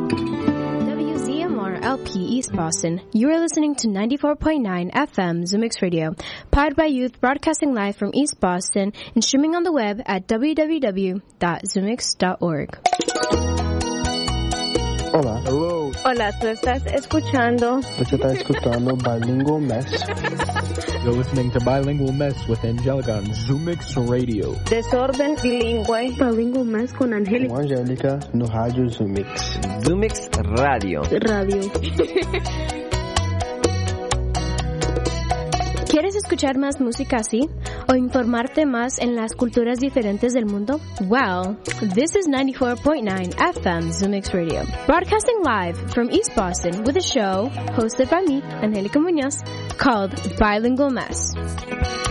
WZMR-LP East Boston. You are listening to 94.9 FM Zoomix Radio, powered by youth, broadcasting live from East Boston and streaming on the web at www.zoomix.org. Hola. Hello. Hola, tú estás escuchando. Você está escutando Bilingual Mess. You're listening to Bilingual Mess with Angelica on Zoomix Radio. Desorden bilingüe. Bilingual Mess con Angélica. Com Angélica no Rádio Zoomix. Zoomix Radio. ¿Quieres escuchar más música así? ¿O informarte más en las culturas diferentes del mundo? Well, this is 94.9 FM Zoomix Radio, broadcasting live from East Boston with a show hosted by me, Angélica Muñoz, called Bilingual Mess.